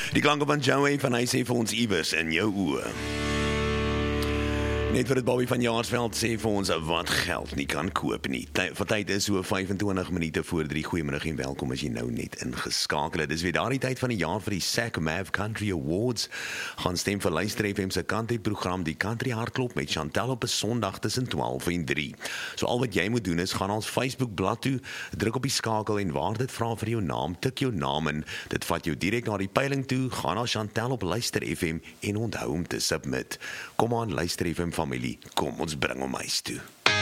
Die klanke van Joey van hy sê vir ons iewers in jou oë. Net vir dit Bobby van Jaarsveld sê vir ons wat geld nie kan koop nie. Van tyd is so 25 minute voor 3. Goeiemiddag en welkom as jy nou net ingeskakel het. Dis weer daardie tyd van die jaar vir die SAC Mav Country Awards. Gaan stem vir Luister FM se country program Die Country Hardklop met Chantel op 'n Sondag tussen 12 en 3. So al wat jy moet doen is gaan ons Facebook bladsy toe, druk op die skakel en waar dit vra vir jou naam, tik jou naam in. Dit vat jou direk na die peiling toe. Gaan na Chantel op Luister FM en onthou om te submit. Kom aan Luister FM familie, kom ons bring hom huis toe.